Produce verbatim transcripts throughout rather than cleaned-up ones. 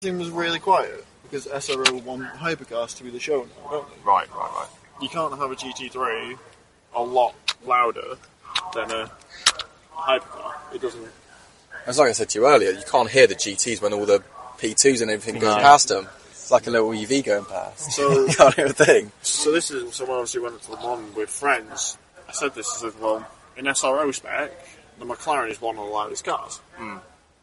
Everything was really quiet because S R O want Hypercars to be the show now, don't they? Right, right, right. You can't have a G T three a lot louder than a hypercar. It doesn't. As like I said to you earlier, you can't hear the G Ts when all the P twos and everything goes No. past them. It's like a little E V going past. So you can't hear a thing. So this is someone obviously went to the Mon with friends. I said this. I said, well, in S R O spec, the McLaren is one of the loudest cars. Mm.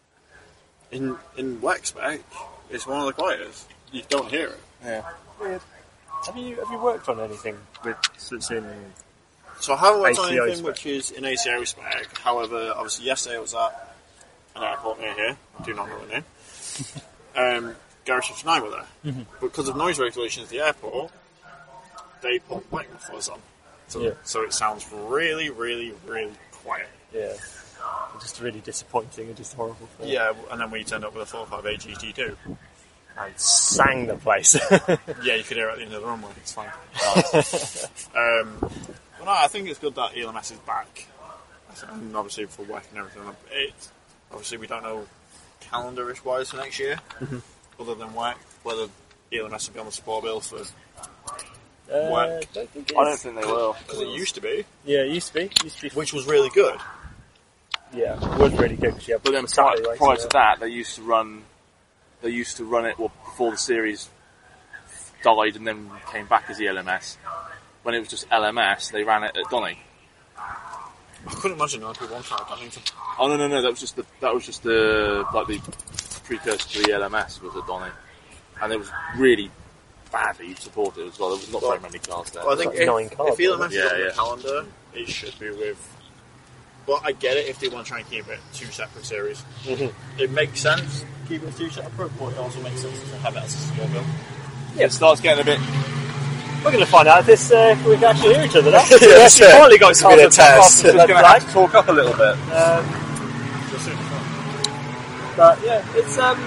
In in W E C spec, it's one of the quietest. You don't hear it. Yeah. Weird. Have you have you worked on anything with that's in? So I haven't worked on A C O anything spec. which is in A C O spec. However, obviously yesterday I was at an airport near here. I do not know the name. um, Garage fifty-nine were there. Mm-hmm. But because of noise regulations at the airport, they put white mufflers on. So, Yeah. so it sounds really, really, really quiet. Yeah, just really disappointing and just horrible. Thing. Yeah, and then we turned up with a four fifty-eight G T two. And sang the place. Yeah, you could hear it at the end of the runway. It's fine. um, but no, I think it's good that E L M S is back. And obviously for W E C and everything. It, obviously, we don't know calendar-ish wise for next year, Mm-hmm. other than W E C, whether E L M S will be on the support bill for. Uh, Work. don't think it I don't is. think they will. Because it used to be, Yeah, it used to be. Used to be. which was really good. Yeah, it was really good. 'Cause you had But then the prior, Saturday race, prior yeah. to that, they used to run. They used to run it well, before the series died and then came back as E L M S. When it was just L M S, they ran it at Donny. I couldn't imagine how people wanted that. Donington. Oh no no no! That was just the that was just the like the precursor to the L M S was at Donny, and it was really badly supported as well. There was not very many cars there. Well, I think like if, nine cars, if E L M S is yeah, on yeah. the calendar, it should be with. But I get it if they want to try and keep it two separate series. Mhm. It makes sense keep it two separate, but it also makes sense to have it as a support bill. It starts getting a bit. We're going to find out if this uh, if we can actually hear each other now. Yeah, We've that's actually it. finally got It's gonna be a cars that test. pass Just the red going to flag. have to talk up a little bit. Um, but yeah, it's um.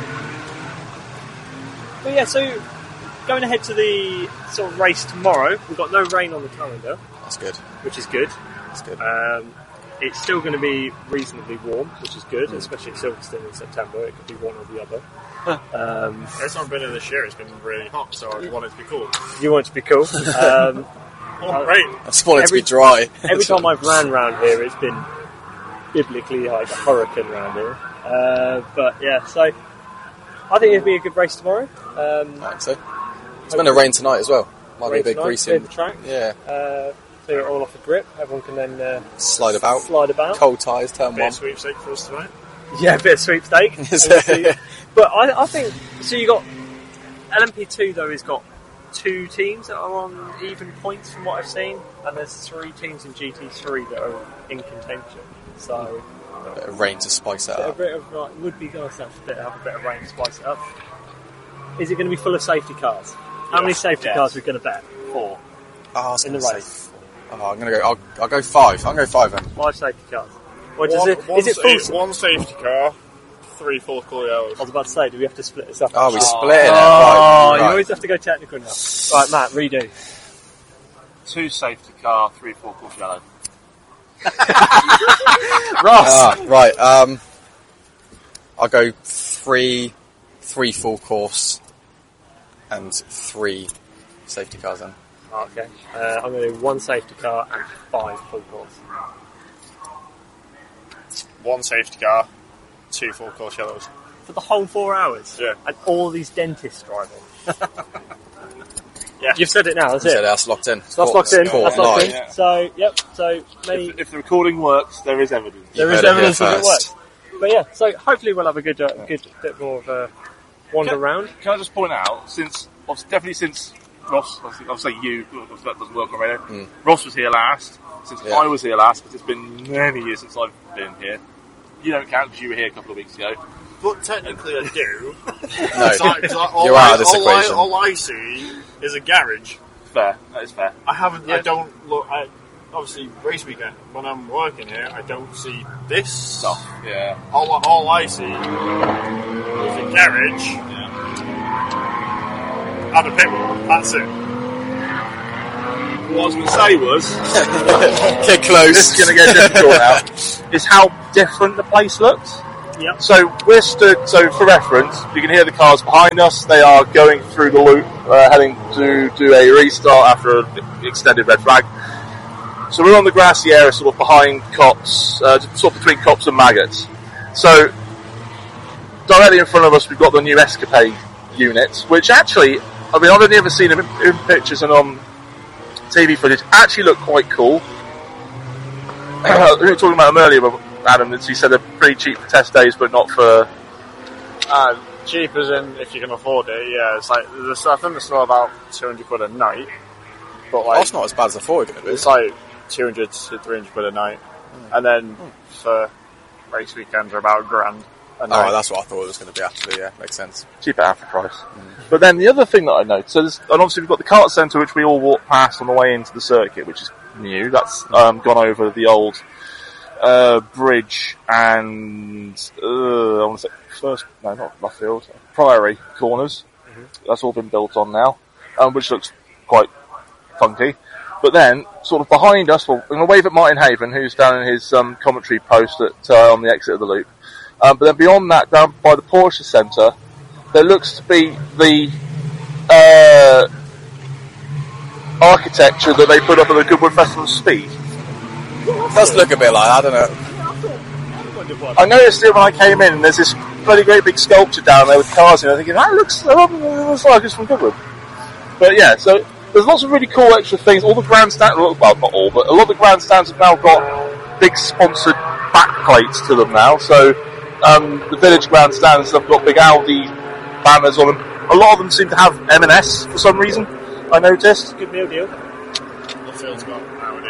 But yeah, so going ahead to the sort of race tomorrow, we've got no rain on the calendar, That's good. which is good. That's good. Um, it's still going to be reasonably warm, which is good, especially at Silverstone in September. It could be one or the other. Um, It's not been in this year, it's been really hot, so I want it to be cool. you want it to be cool. Um, Oh, great. I just want it to every- be dry. every time I've ran around here, it's been biblically like a hurricane around here. Uh, but yeah, so I think it'll be a good race tomorrow. Um, I think so. It's going to rain tonight as well. Might rain be a big tonight, greasing. clear the track, Yeah. uh, clear it all off the grip. Everyone can then uh, Slide about. slide about. Cold tyres, turn Bit one. of sweepstake for us tonight. Yeah, a bit of sweepstake. Obviously. But I, I think so. You got L M P two though. Has got two teams that are on even points from what I've seen, and there's three teams in G T three that are in contention. So A bit of rain to spice it a up. bit of like, would be nice to have a bit, have a bit of rain to spice it up. Is it going to be full of safety cars? How many Yes. safety Yes. cars are we going to bet? Four Oh, I was in the gonna say race. four. Oh, I'm going to go. I'll, I'll go five. I'll go five then. Five safety cars. Or does One, it, one is it sa- full? one safety car, three full cooling hours. I was about to say, do we have to split this up? Oh, we Oh. split it. Oh, Right, you right. always have to go technical now. Right, Matt, redo. Two safety car, three four course yellow. Ross! Ah, right. Um, I'll go three, three full course, and three safety cars then. Oh, okay. Uh, I'm going to do one safety car and five full course. One safety car, two full course yellows. For the whole four hours? Yeah. And all these dentists driving. Yeah. You've said it now, that's So it. that's locked in. So that's locked in. Court That's locked in. live. Yeah. So, yep. So, maybe If, if the recording works, there is evidence. there You is heard it here evidence that it first. works. But yeah, so hopefully we'll have a good, uh, good bit more of a wander Can- around. Can I just point out, since obviously- definitely since Ross, I'll say- I'll say you, because that doesn't work on radio. Mm. Ross was here last. Since Yeah. I was here last, because it's been many years since I've been here. You don't count because you were here a couple of weeks ago. But technically I do. No, 'Cause I- 'cause I- all you're I- out of this all I, equation. all I see is a garage. Fair, that is fair. I haven't. Yeah. I don't look. I, obviously, race weekend when I'm working here, I don't see this Stuff, yeah. All, all I see is a garage and a pit wall. That's it. What I was going to say was, Get this close. is going to get difficult now, is how different the place looks. Yep. So we're stood. So for reference, you can hear the cars behind us. They are going through the loop, uh, heading to do a restart after an extended red flag. So we're on the grassy area, sort of behind Cops, uh, sort of between Cops and Maggots. So directly in front of us, we've got the new Escapade units, which actually, I mean, I've only ever seen them in, in pictures and on T V footage. Actually, look quite cool. We were talking about them earlier, Adam. He said they're pretty cheap for test days, but not for. Uh, cheap as in if you can afford it. Yeah, it's like there's, I think they're still about two hundred quid a night. But like, That's not as bad as I thought it was going to be. it's like two hundred to three hundred quid a night, mm. and then mm. for race weekends are about a grand. A night. Oh, that's what I thought it was going to be. Actually, yeah, makes sense. Cheap at half the price. Mm. But then the other thing that I noticed, so there's, and obviously we've got the kart centre, which we all walked past on the way into the circuit, which is new. That's um, gone over the old uh, bridge and uh, I want to say first, no, not Luffield, Priory corners. Mm-hmm. That's all been built on now, um, which looks quite funky. But then, sort of behind us, well, I'm going to wave at Martin Haven, who's down in his um, commentary post at, uh, on the exit of the loop. Um, but then beyond that, down by the Porsche Centre, there looks to be the uh, architecture that they put up at the Goodwood Festival of Speed. It does look a bit like, I don't know. I noticed it when I came in, and there's this bloody great big sculpture down there with cars in it. I'm thinking, that looks, that looks like it's from Goodwood. But yeah, so there's lots of really cool extra things. All the grandstands, well, not all, but a lot of the grandstands have now got big sponsored backplates to them now. So um, the village grandstands have got big Audi banners on them. A lot of them seem to have M and S for some reason, I noticed. Good meal deal. The field's got Audi.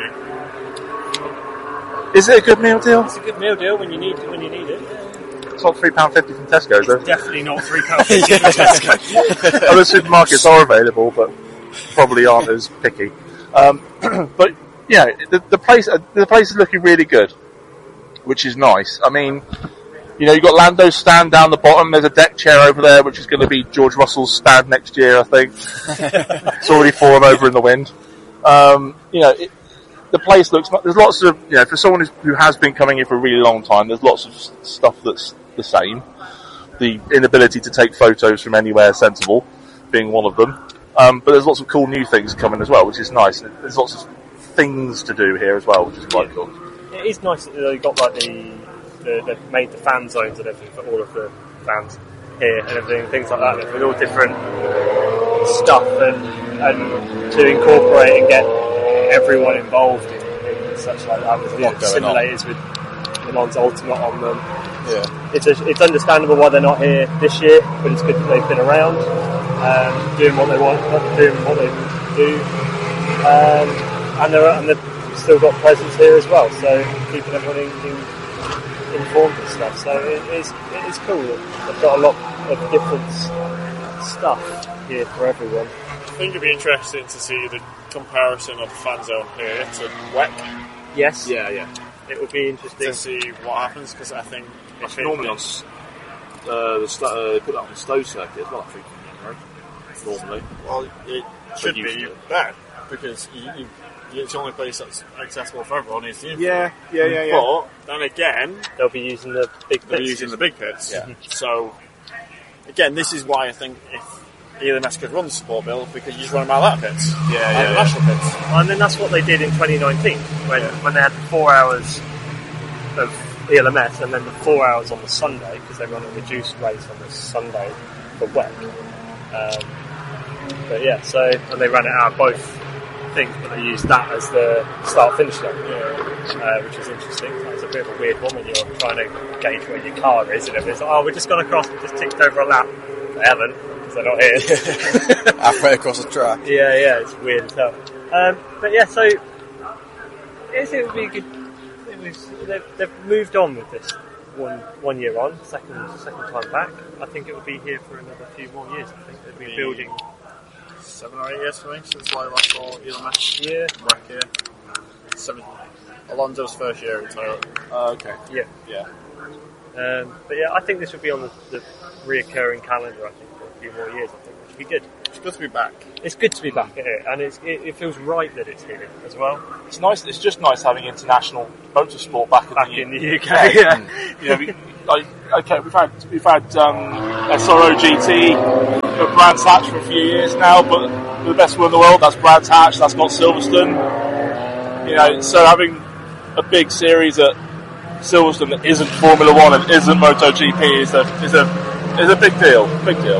Is it a good meal deal? It's a good meal deal when you need when you need it. It's not three pounds fifty from Tesco's, though. Definitely not three pounds fifty from Tesco. Other supermarkets are available, but probably aren't as picky. Um, but yeah, the, the place the place is looking really good, which is nice. I mean, you know, you've got Lando's stand down the bottom. There's a deck chair over there, which is going to be George Russell's stand next year, I think. It's already fallen over in the wind. Um, you know, it, the place looks. There's lots of, you know, for someone who has been coming here for a really long time, there's lots of stuff that's the same. The inability to take photos from anywhere sensible being one of them. Um, but there's lots of cool new things coming as well, which is nice. There's lots of things to do here as well, which is quite cool. It is nice that they've got like the, the they've made the fan zones and everything for all of the fans here and everything, things like that, with all different stuff and and to incorporate and get everyone involved in, in such like that. There's a lot of simulators with Le Mans Ultimate on them. Yeah, it's a, it's understandable why they're not here this year, but it's good that they've been around, um, doing what they want, doing what they do, um, and they're and they've still got presence here as well. So keeping everyone in, in, informed and stuff. So it is it is cool that they've got a lot of different stuff here for everyone. I think it'd be interesting to see the comparison of the fan zone here to W E C. Yes. Yeah, yeah. It would be interesting to see what happens, because I think if it, normally on uh, the st- uh, they put that on the Stowe circuit as well, I think, right? Normally. Well, it should be better, because you, you, it's the only place that's accessible for everyone is the yeah, yeah, yeah, yeah. But then again, they'll be using the big pits. They'll be using the big pits. Yeah. So again, this is why I think if E L M S could run the support bill, because you just run them out of that pits. Yeah, yeah, and yeah. national pits. And then that's what they did in twenty nineteen, when, yeah. when they had the four hours of E L M S and then the four hours on the Sunday, because they run a reduced race on the Sunday for W E C. Um, but yeah, so, and they ran it out of both things, but they used that as the start-finish line, yeah. uh, which is interesting. That's a bit of a weird one when you're trying to gauge where your car is, and everybody's like, oh, we've just gone across and just ticked over a lap. They haven't. They're not here. halfway across the track. Yeah, yeah, it's weird as hell. Um, but yeah, so yes, it would be good. It was they've, they've moved on with this one one year on, second second time back. I think it will be here for another few more years. I think they've been building seven or eight years for me since I last saw E L M S. Yeah, back here. Seven. Alonso's first year in Toyota. Uh, okay. Yeah, yeah. Um, but yeah, I think this will be on the, the reoccurring calendar. I think for a few more years. I think which would be good. It's good to be back. It's good to be back at it, and it's, it, it feels right that it's here as well. It's nice. It's just nice having international motorsport back in Back the U K. in the U K, yeah. You know, we, like okay, we've had we've had um, S R O G T at Brands Hatch for a few years now, but the best one in the world, that's Brands Hatch, that's not Silverstone. You know, so having a big series at Silverstone that isn't Formula One and isn't MotoGP is a is a is a big deal. Big deal.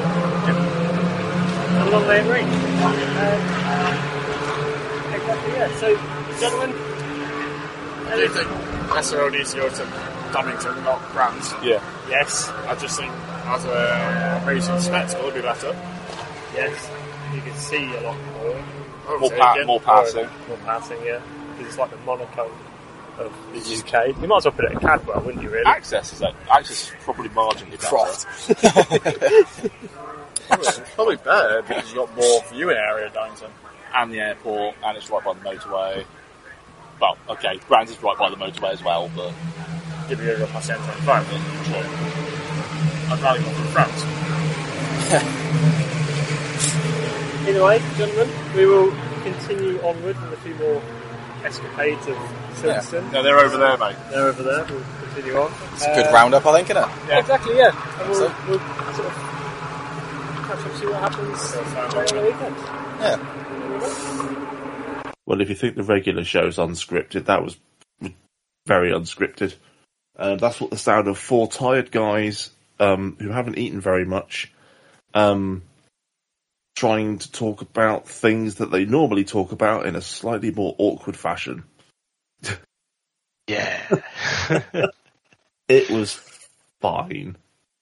A long way in range. Uh, exactly. Yeah. So, gentlemen, I do think S R O needs to go to Donington, not Brands. Yeah. Yes, I just think as a racing spectacle, it'd be better. yes, you can see a lot more. More, pa- more passing. More passing, yeah. Because it's like the Monaco of the U K. You might as well put it in Cadwell, wouldn't you? Really? Access is like, access is probably marginally better. Croft. Probably, probably better because you've got more viewing area at Donington. And the airport, and it's right by the motorway. Well, okay, Brands is right by the motorway as well, but Give you a go past the M twenty-five, but sure. I'd rather go through France. Either way, gentlemen, we will continue onward with a few more escapades of Silverstone. no, they're over there, mate. They're over there. We'll continue on. It's a good roundup, I think, isn't it? Yeah. Exactly, yeah. And we'll, So- we'll sort of catch up, see what happens later on the weekend. Yeah. Well, if you think the regular show's unscripted, that was very unscripted. Uh, that's what the sound of four tired guys um, who haven't eaten very much, um, trying to talk about things that they normally talk about in a slightly more awkward fashion. Yeah. It was fine.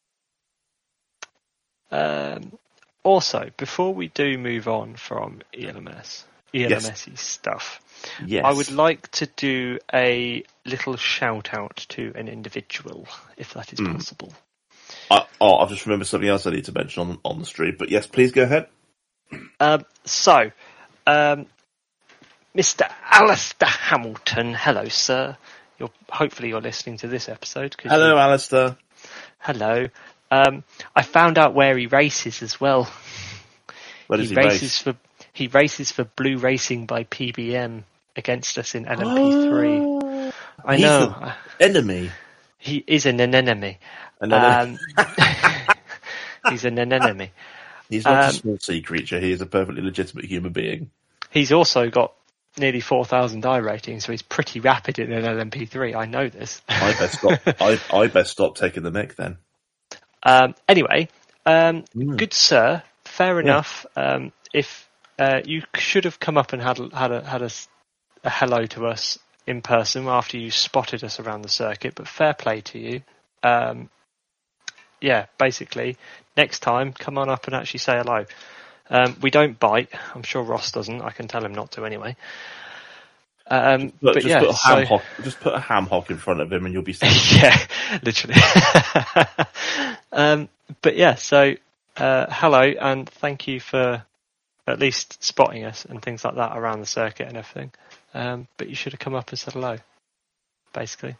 Um, also, before we do move on from E L M S, E L M S-y stuff, Yes. I would like to do a little shout out to an individual, if that is Mm. possible. I, oh, I've just remembered something else I need to mention on, on the stream, but yes, please go ahead. Um, so, um, Mister Alistair Hamilton, hello, sir. You're, hopefully you're listening to this episode. 'Cause Hello, you- Alistair. Hello. Um, I found out where he races as well. Where he does he races race? for he races for Blue Racing by P B M against us in L M P three. Oh, I he's know the enemy. he is an enemy. An enemy. Um, he's an enemy. He's not um, a small sea creature. He is a perfectly legitimate human being. He's also got nearly four thousand I rating, so he's pretty rapid in an L M P three. I know this. I best stop. I, I best stop taking the mic then. Um, anyway, um, Mm. good sir, fair enough. Um, if uh, you should have come up and had a- had a had a, s- a hello to us in person after you spotted us around the circuit, but fair play to you. Um, yeah, basically, next time, come on up and actually say hello. Um, we don't bite. I'm sure Ross doesn't. I can tell him not to anyway. Um, Look, but just yeah, put a ham so- hock. Just put a ham hock in front of him, and you'll be safe. yeah, literally. um, but yeah, so uh, hello and thank you for at least spotting us and things like that around the circuit and everything. Um, but you should have come up and said hello, basically.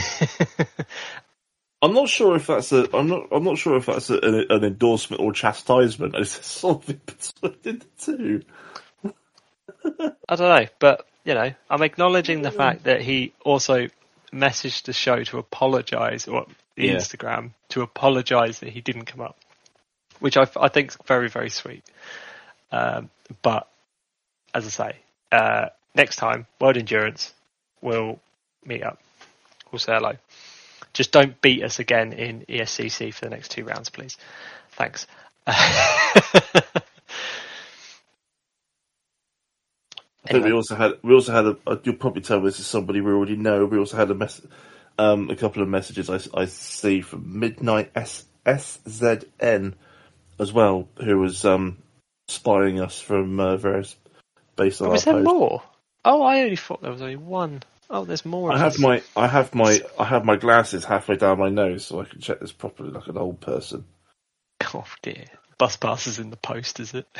I'm not sure if that's a. I'm not. I'm not sure if that's a, an, an endorsement or chastisement. It's sort of between the two. I don't know, but you know, I'm acknowledging the fact that he also messaged the show to apologise, or the Yeah. Instagram to apologise that he didn't come up, which I, I think is very, very sweet. Um, but as I say, uh, next time, World Endurance, we'll meet up. We'll say hello. Just don't beat us again in E S C C for the next two rounds, please. Thanks. I think we Anyway. also had. We also had. A, uh, you'll probably tell this is somebody we already know. We also had a mess. Um, a couple of messages I, I see from Midnight S S Z N as well, who was um, spying us from uh, various based on Oh, our is there post. more? Oh, I only thought there was only one. Oh, there's more. I of have us. my I have my I have my glasses halfway down my nose, so I can check this properly like an old person. Oh dear. Bus passes in the post, is it?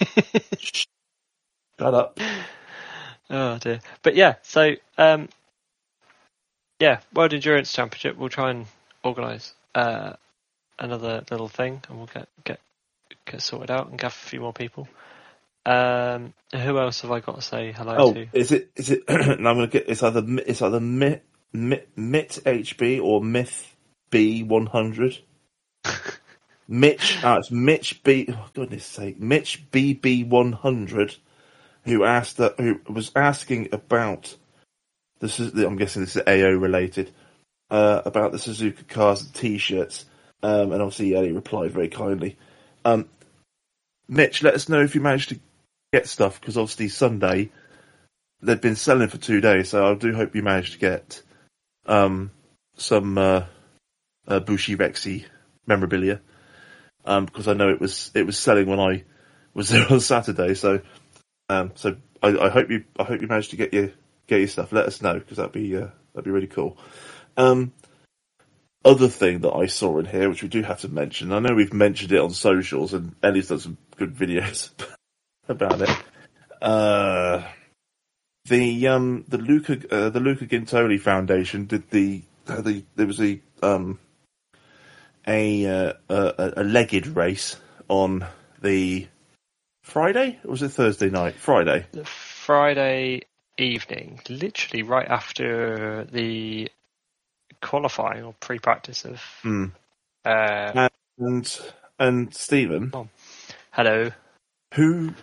Shut up. Oh dear. But yeah, so um, yeah, World Endurance Championship. We'll try and organise uh, another little thing, and we'll get get get sorted out and gather a few more people. Um, who else have I got to say hello Oh, to? is it is it? and I'm gonna get it's either Mi- it's either Mit Mit, Mit H B or Myth B one hundred. Mitch, uh, it's Mitch B. Oh, goodness sake, Mitch B B one hundred, who asked that, who was asking about this is. I'm guessing this is A O related, uh, about the Suzuka cars and T-shirts, um, and obviously Ellie replied very kindly. Um, Mitch, let us know if you managed to get stuff, because obviously Sunday they've been selling for two days, so I do hope you managed to get um, some uh, uh, Bushi Rexy memorabilia. Um, because I know it was it was selling when I was there on Saturday, so um, so I, I hope you I hope you managed to get your get your stuff. Let us know, because that'd be uh, that'd be really cool. Um, other thing that I saw in here, which we do have to mention, I know we've mentioned it on socials, and Ellie's done some good videos about it. Uh, the um the Luca uh, the Luca Gintoli Foundation did the uh, the there was a um. A, uh, a a legged race on the Friday, or was it Thursday night? Friday. Friday evening, literally right after the qualifying or pre-practice of. Mm. Uh, and and Stephen, oh, hello. Who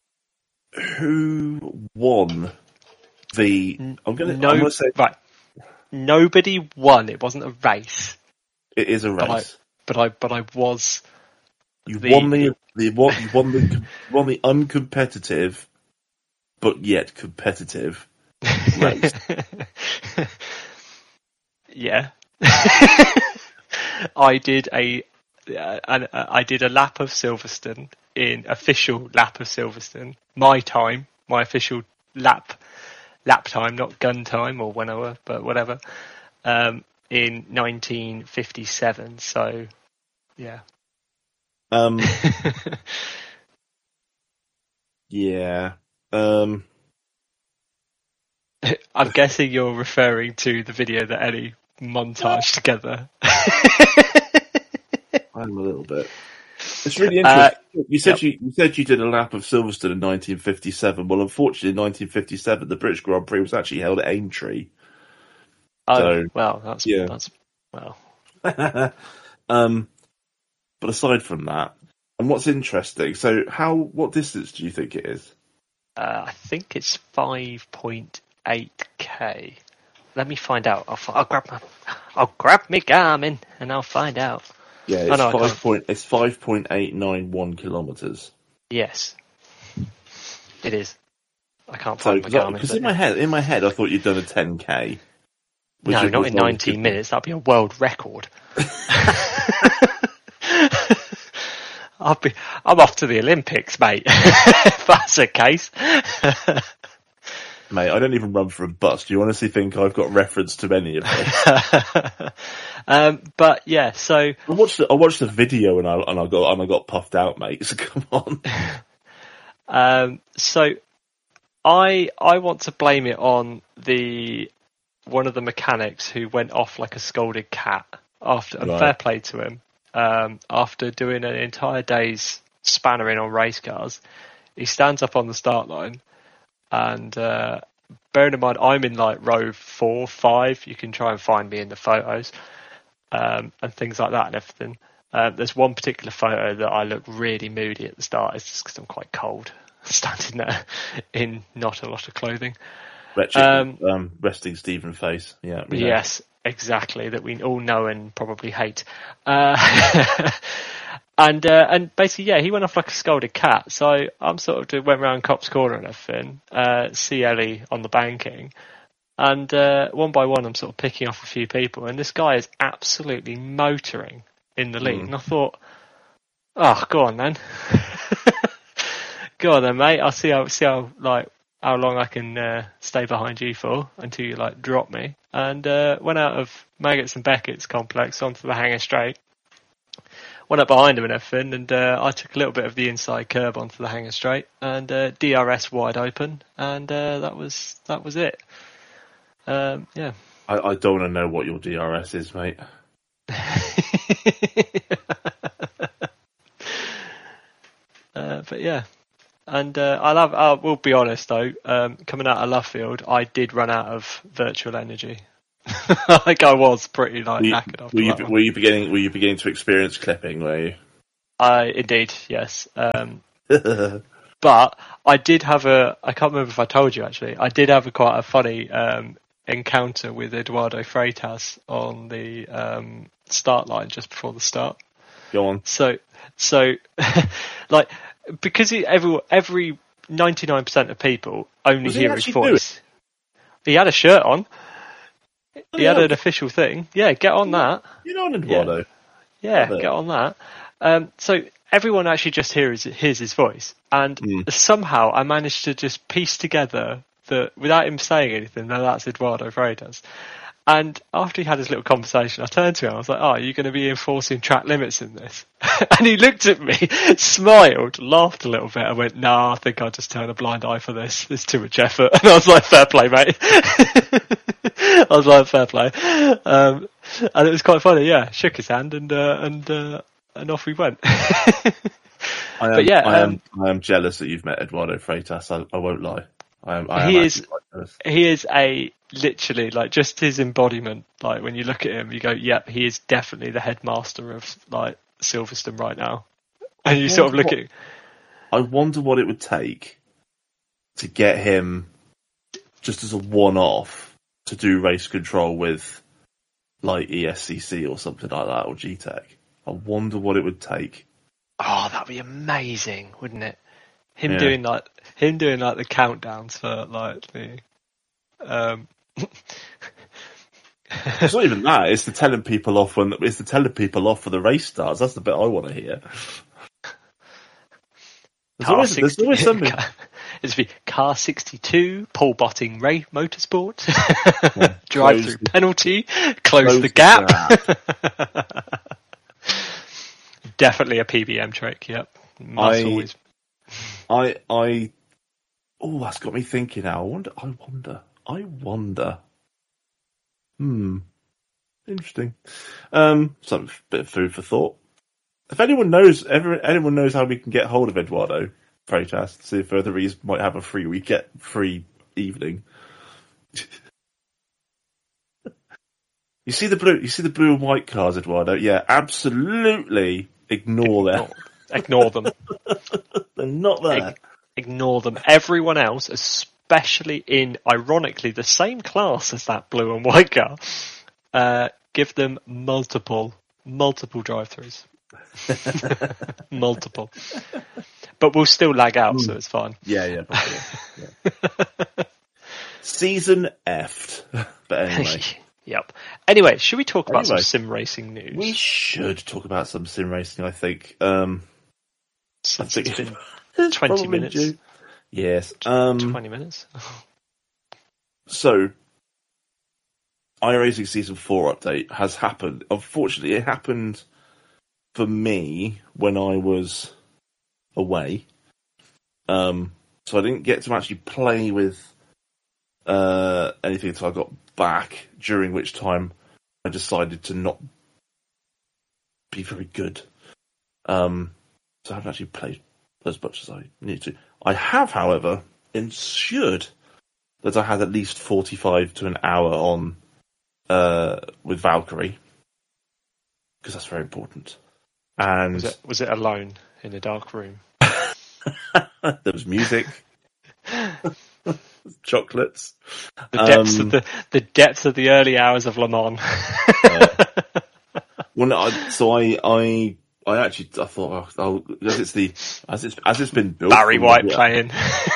who won the? I'm gonna. No, I'm gonna say right. Nobody won. It wasn't a race. It is a race, but I, but I, but I was. You the, won the, the what? You won the won the uncompetitive, but yet competitive race. Yeah, I did a, uh, an, uh, I did a lap of Silverstone in official lap of Silverstone. My time, my official lap, lap time, not gun time or whenever, but whatever. Um, in nineteen fifty-seven, so yeah. Um, yeah. Um, I'm guessing you're referring to the video that Ellie montaged together. I'm a little bit. It's really interesting. Uh, you said yep. you, you said you did a lap of Silverstone in nineteen fifty-seven. Well, unfortunately, in nineteen fifty-seven, the British Grand Prix was actually held at Aintree. Oh, so, well, that's yeah. that's well. um, but aside from that, and what's interesting, so how what distance do you think it is? Uh, I think it's five point eight k. Let me find out. I'll, I'll grab my I'll grab my Garmin and I'll find out. Yeah, it's oh, no, five point it's five point eight nine one kilometers. Yes, it is. I can't find so, my Garmin because in my head, in my head, I thought you'd done a ten k. No, not in nineteen minutes. That'd be a world record. I'll be. I'm off to the Olympics, mate. If that's the case. Mate, I don't even run for a bus. Do you honestly think I've got reference to any of this? um, but yeah, so I watched the, I watched the video and I and I got and I got puffed out, mate. So come on. Um, so I I want to blame it on the one of the mechanics who went off like a scolded cat after. And right. Fair play to him. Um, after doing an entire day's spannering on race cars, he stands up on the start line. And uh, bearing in mind, I'm in like row four, five. You can try and find me in the photos um, and things like that and everything. Uh, there's one particular photo that I look really moody at the start. It's just because I'm quite cold, standing there in not a lot of clothing. Wretched, um, um, resting Stephen face. Yeah. Yes, exactly. That we all know and probably hate. Uh, And uh, and basically, yeah, he went off like a scolded cat. So I'm sort of went around Cops Corner and everything, uh, see Ellie on the banking, and uh, one by one, I'm sort of picking off a few people, and this guy is absolutely motoring in the lead. Mm. And I thought, oh, go on then, go on then, mate. I'll see how see how like how long I can uh, stay behind you for until you like drop me. And uh, went out of Maggots and Beckett's complex onto the Hangar Straight. Went up behind him and everything, and uh, I took a little bit of the inside curb onto the Hangar Straight, and uh, D R S wide open, and uh, that was that was it. Um, yeah. I, I don't want to know what your D R S is, mate. uh, but yeah, and uh, I love. I will be honest though. Um, coming out of Lovefield, I did run out of virtual energy. like I was pretty like Were you, knackered after were you, that one. were you beginning? Were you beginning to experience clipping? Were you? I indeed, yes. Um, but I did have a. I can't remember if I told you actually. I did have a quite a funny um, encounter with Eduardo Freitas on the um, start line just before the start. Go on. So, so, like, because he, every every ninety nine percent of people only Was he hear his actually voice. He had a shirt on. Oh, He had yeah. an official thing. Yeah, get on that. You know, Eduardo. Yeah, Love it. get on that. Um, so everyone actually just hears hears his voice, and Mm. somehow I managed to just piece together that without him saying anything, that that's Eduardo Freitas. And after he had his little conversation, I turned to him. I was like, "Oh, are you going to be enforcing track limits in this?" And he looked at me, smiled, laughed a little bit, and went, "Nah, I think I'll just turn a blind eye for this. There's too much effort." And I was like, "Fair play, mate." I was like, "Fair play," um, and it was quite funny. Yeah, shook his hand and uh, and uh, and off we went. I am, But yeah, I am, um, I am jealous that you've met Eduardo Freitas. I, I won't lie. I am. I am He actually is- quite jealous. he is a literally like just his embodiment. Like when you look at him, you go, "Yep, he is definitely the headmaster of like Silverstone right now." And you sort of look What- at, I wonder what it would take to get him, just as a one-off, to do race control with, like E S C C or something like that, or G Tech. I wonder what it would take. oh, that'd be amazing, wouldn't it? Him Yeah. doing like him doing like the countdowns for like the um. It's not even that. It's the telling people off when it's the telling people off for the race starts. That's the bit I want to hear. There's Car always, there's sixty always something. It's be car sixty-two, Paul Botting Ray Motorsport, Yeah. drive Close through the- penalty, close, close the the gap. Definitely a P B M trick. Yep, must I- always. I, I, oh, that's got me thinking now. I wonder, I wonder, I wonder. Hmm. Interesting. Um, some bit of food for thought. If anyone knows, ever, anyone knows how we can get hold of Eduardo Freitas, to see if further he might have a free week, get free evening. You see the blue, you see the blue and white cars, Eduardo? Yeah, absolutely ignore them. Ignore them. They're not there. Ig- ignore them. Everyone else, especially in, ironically, the same class as that blue and white car, uh, give them multiple, multiple drive-throughs. Multiple. But we'll still lag out, so it's fine. Yeah, yeah, probably, yeah. Season F'd. But anyway. Yep. Anyway, should we talk about Anyway. some sim racing news? We should talk about some sim racing, I think. Um, Since I think it's been it's twenty probably minutes. due. Yes. Um, twenty minutes. so, iRacing Season four update has happened. Unfortunately, it happened for me when I was away. Um, so I didn't get to actually play with uh, anything until I got back, during which time I decided to not be very good. Um, so I haven't actually played as much as I need to. I have, however, ensured that I had at least forty-five to an hour on uh, with Valkyrie, because that's very important. And Was it, was it alone in a dark room? there was music, chocolates. The depths Um, of the the depths of the early hours of Le Mans. Well, no, I, so I, I, I actually, I thought, oh, oh, as it's the, as it's, as it's been built, Barry from the- White playing.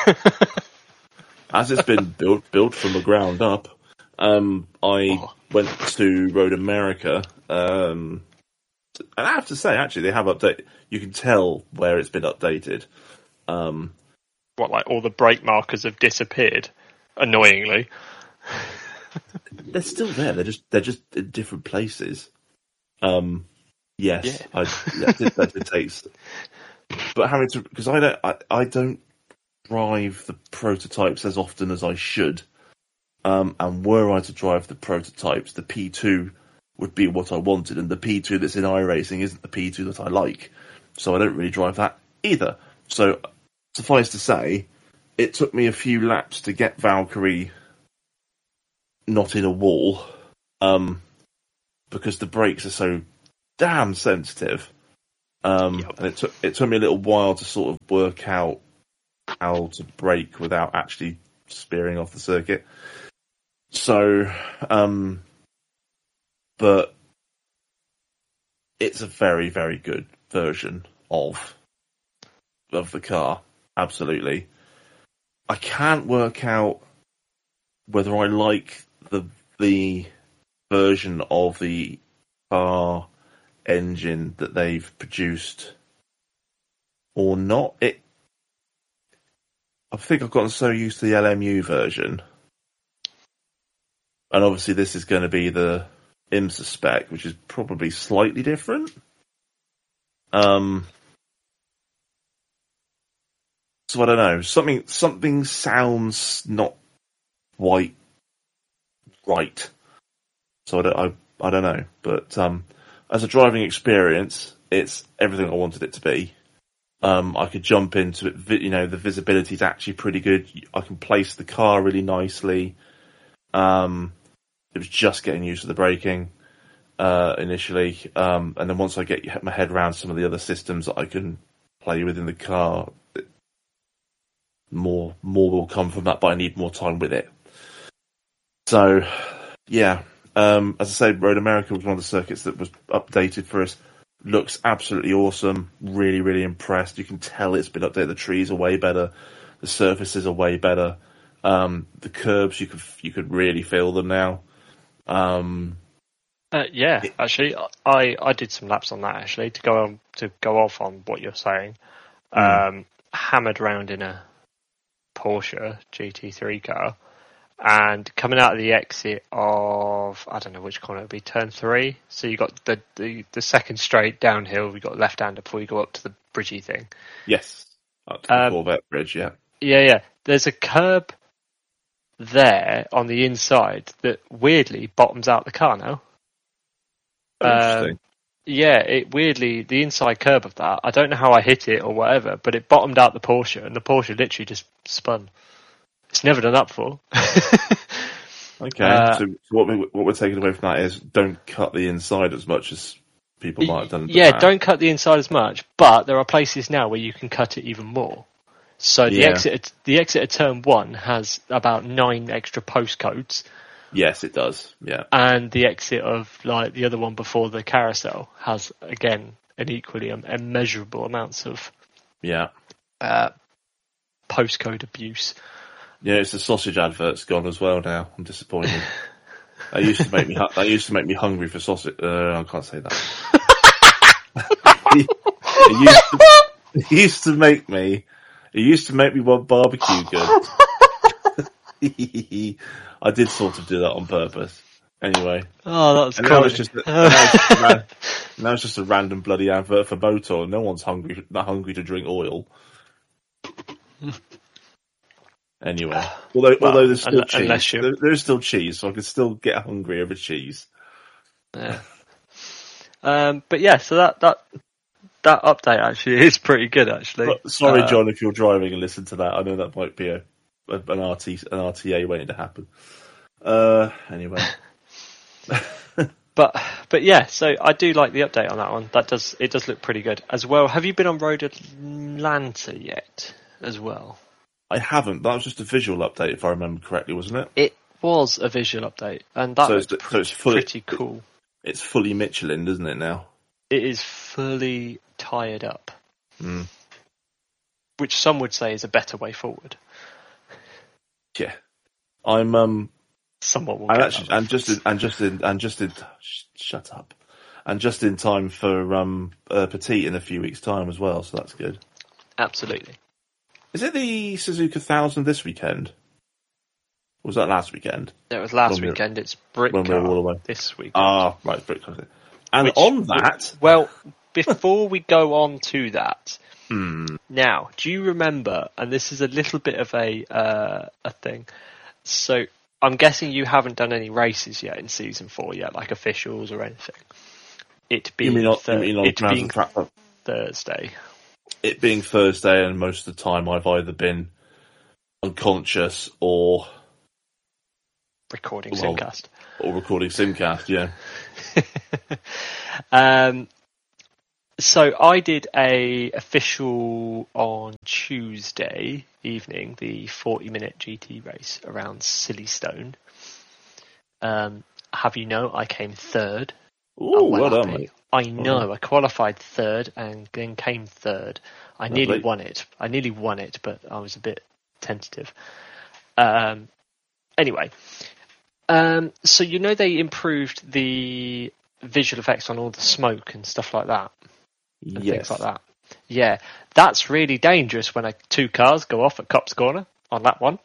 as it's been built, built from the ground up. Um, I Oh. went to Road America, um, and I have to say, actually, they have updated. You can tell where it's been updated. Um, What, like all the brake markers have disappeared? Annoyingly. they're still there. They're just, they're just in different places. Um, yes, Yeah. I, that did, that did taste. But having to, because I don't, I, I don't drive the prototypes as often as I should. Um, and were I to drive the prototypes, the P two would be what I wanted, and the P two that's in iRacing isn't the P two that I like. So I don't really drive that either. So suffice to say, it took me a few laps to get Valkyrie not in a wall, um, because the brakes are so damn sensitive. Um, Yep. and it took it took me a little while to sort of work out how to brake without actually spearing off the circuit. So, um, but it's a very, very good version of of the car. Absolutely. I can't work out whether I like the the version of the car engine that they've produced or not. It, I think I've gotten so used to the L M U version, and obviously this is going to be the IMSA spec, which is probably slightly different. Um, so I don't know. Something something sounds not quite right. So I don't, I, I don't know, but um, as a driving experience, it's everything I wanted it to be. Um, I could jump into it. You know, the visibility is actually pretty good. I can place the car really nicely. Um, it was just getting used to the braking uh, initially, um, and then once I get my head around some of the other systems that I can play with in the car, more more will come from that. But I need more time with it. So, yeah. Um, as I said, Road America was one of the circuits that was updated for us. Looks absolutely awesome. Really, really impressed. You can tell it's been updated. The trees are way better. The surfaces are way better. Um, the curbs, you could you could really feel them now. Um, Uh, yeah, actually, I, I did some laps on that actually to go on to go off on what you're saying. Mm. Um, hammered around in a Porsche G T three car, and coming out of the exit of I don't know which corner it would be, turn three. So you got the, the, the second straight downhill. We got left hander before you go up to the bridgey thing. yes, up to the Um, Corvette bridge. Yeah, Yeah, yeah. There's a curb there on the inside that weirdly bottoms out the car now. interesting. Um, yeah, it weirdly, the inside curb of that, I don't know how I hit it or whatever, but it bottomed out the Porsche, and the Porsche literally just spun. It's never done up for. Okay, uh, so, so what we what we're taking away from that is don't cut the inside as much as people might have done. In the Yeah, past. don't cut the inside as much, but there are places now where you can cut it even more. So the Yeah. exit, the exit at turn one has about nine extra postcodes, Yes, it does. Yeah, and the exit of like the other one before the carousel has again an equally um, immeasurable amounts of yeah, uh, postcode abuse. yeah. It's the sausage advert's gone as well now. I'm disappointed. They used to make me. hu- They used to make me hungry for sausage. Uh, I can't say that. it, used to, it used to make me. It used to make me want barbecue good. I did sort of do that on purpose. Anyway, Oh, that's and now cool. it's just a, now, it's just a ran- now it's just a random bloody advert for Motor. No one's hungry. Not hungry to drink oil. Anyway, although Well, although there's still un- cheese, unless you- there, there's still cheese, so I can still get hungry over cheese. Yeah. Um, but yeah, so that that that update actually is pretty good. Actually, But sorry, Uh, John, if you're driving and listen to that, I know that might be a, a an R T an R T A waiting to happen. Uh, anyway, But but yeah, so I do like the update on that one. That does it does look pretty good as well. Have you been on Road Atlanta yet? As well, I haven't. That was just a visual update, if I remember correctly, wasn't it? it was a visual update, and that So was it's- so it's fully- pretty cool. It's fully Michelin, isn't it now? It is fully tired up, Mm. which some would say is a better way forward. Yeah, I'm um. Someone will And get actually, that. and just in, and just in, and just in, sh- shut up, and just in time for um uh, Petite in a few weeks' time as well. So that's good. Absolutely. Is it the Suzuka Thousand this weekend? Or was that last weekend? It was last When we were- weekend. It's Brit when we were all Car away. this week. Ah, right, very close. And Which- on that, Well, before we go on to that, hmm, now, do you remember? And this is a little bit of a uh, a thing. So I'm guessing you haven't done any races yet in season four yet, like officials or anything. It you being mean on, Thur- you mean on it grounds being and track? uh, Thursday. It being Thursday, and most of the time I've either been unconscious or Recording Well, Simcast. or recording Simcast, yeah. um, so I did a official on Tuesday evening, the forty minute G T race around Silverstone. Um, have you know, I came third. Ooh, I'm well done, happy. mate. I know, I qualified third and then came third. I Lovely. nearly won it. I nearly won it, but I was a bit tentative. Um, anyway, um, so you know they improved the visual effects on all the smoke and stuff like that, and Yes. things like that. Yeah, that's really dangerous when a, two cars go off at Copse Corner on that one.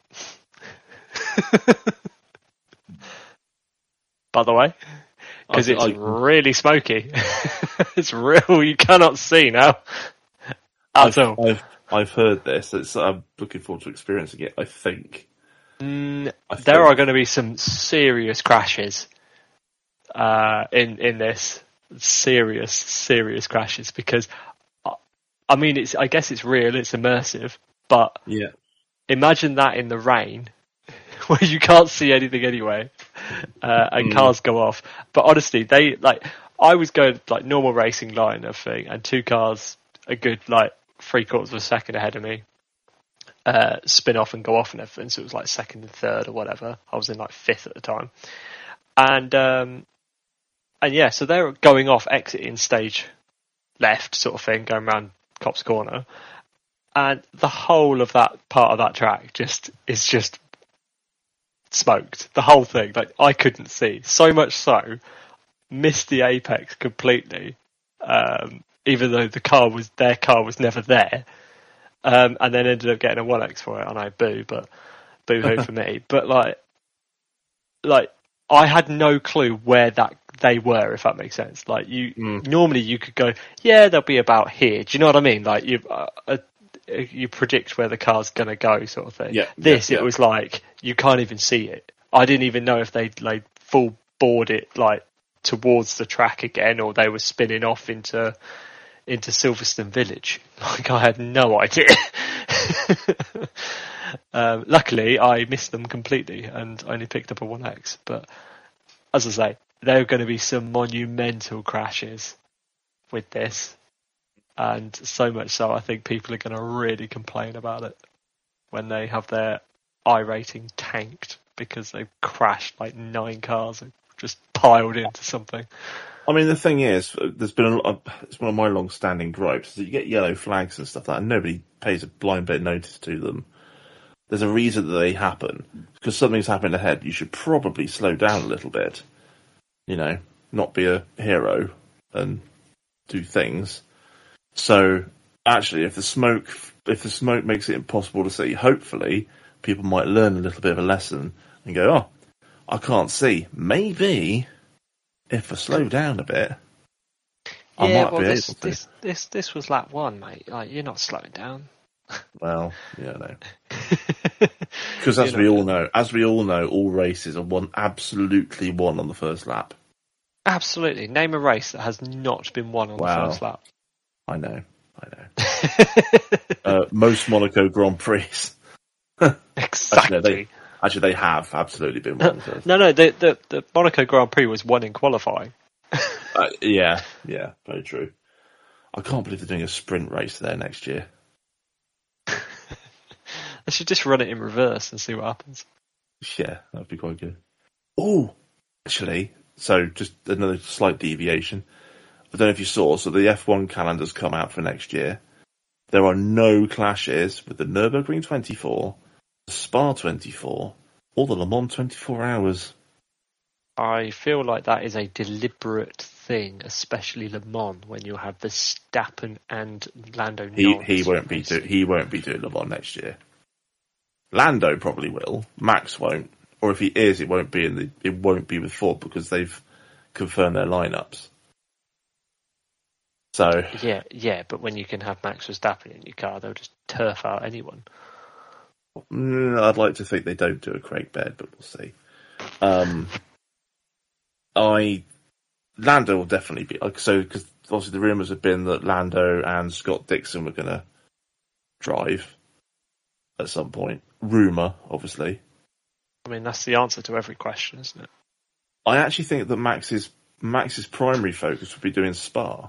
By the way, because I- it's I- really smoky. It's real. You cannot see now. I've, At all. I've, I've heard this. It's, I'm looking forward to experiencing it, I think. Mm, I there think. are going to be some serious crashes uh, in in this. Serious, serious crashes because, uh, I mean, it's. I guess it's real. It's immersive, but Yeah. imagine that in the rain, where you can't see anything anyway, uh, and Mm. cars go off. But honestly, they like. I was going like normal racing line of thing, and two cars a good like three quarters of a second ahead of me. Uh, spin off and go off and everything, so it was like second and third or whatever. I was in like fifth at the time, and um, and yeah, so they're going off, exiting stage left, sort of thing, going around Copse Corner, and the whole of that part of that track just is just smoked. The whole thing, like I couldn't see, so much so, missed the apex completely, um, even though the car was their car was never there. Um, and then ended up getting a one X for it. I know, boo, but boo hoo for me. But like, like I had no clue where that they were, if that makes sense. Like you, Mm. normally you could go, yeah, they'll be about here. Do you know what I mean? Like you, uh, uh, you predict where the car's gonna go, sort of thing. Yeah, This, yeah, it yeah. was like you can't even see it. I didn't even know if they'd like full board it like towards the track again, or they were spinning off into. into Silverstone Village. Like I had no idea. um, luckily, I missed them completely and only picked up a one X. But as I say, there are going to be some monumental crashes with this, and so much so, I think people are going to really complain about it when they have their I rating tanked because they've crashed like nine cars and just piled into something. I mean, the thing is, there's been a lot of, it's one of my long-standing gripes, is that you get yellow flags and stuff like that, and nobody pays a blind bit of notice to them. There's a reason that they happen. Because something's happened ahead, you should probably slow down a little bit. You know, not be a hero and do things. So, actually, if the smoke, if the smoke makes it impossible to see, hopefully, people might learn a little bit of a lesson and go, oh, I can't see. Maybe... if I slow down a bit, I yeah, might well, be this, able to. this this this was lap one, mate. Like you're not slowing down. Well, yeah, no. Because as You we know. all know, as we all know, all races are won absolutely won on the first lap. Absolutely. Name a race that has not been won on Wow. the first lap. I know, I know. uh, most Monaco Grand Prix. Exactly. Actually, they, actually, they have absolutely been won. first. No, no, the, the the Monaco Grand Prix was won in qualifying. Uh, yeah, yeah, very true. I can't believe they're doing a sprint race there next year. They should just run it in reverse and see what happens. Yeah, that'd be quite good. Oh, actually, so just another slight deviation. I don't know if you saw, so the F one calendar's come out for next year. There are no clashes with the Nürburgring twenty-four, the Spa twenty-four, or the Le Mans twenty-four hours. I feel like that is a deliberate thing, especially Le Mans, when you have Verstappen and Lando He Norris he won't be do, racing. he won't be doing Le Mans next year. Lando probably will. Max won't, or if he is, it won't be in the it won't be with Ford because they've confirmed their lineups. So Yeah, yeah, but when you can have Max Verstappen in your car, they'll just turf out anyone. mm, I'd like to think they don't do a Craig Baird, but we'll see. Um, I Lando will definitely be like so because obviously the rumours have been that Lando and Scott Dixon were going to drive at some point. Rumour, obviously. I mean, that's the answer to every question, isn't it? I actually think that Max's Max's primary focus would be doing Spa.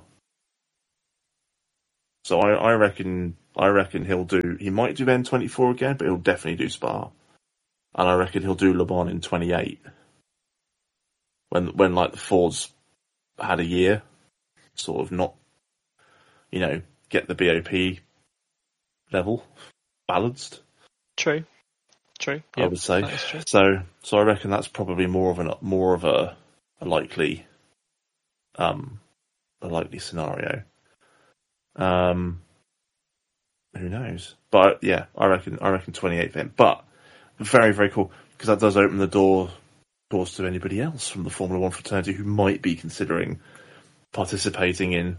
So I, I reckon I reckon he'll do. He might do N twenty-four again, but he'll definitely do Spa. And I reckon he'll do Le Mans in twenty-eight. When when like the Fords had a year, sort of not, you know, get the B O P level balanced. True, true. I Yep, would say. that is true. So so I reckon that's probably more of an more of a, a likely um a likely scenario. Um, who knows? But yeah, I reckon I reckon twenty-eight then. But very very cool because that does open the door doors to anybody else from the Formula One fraternity who might be considering participating in,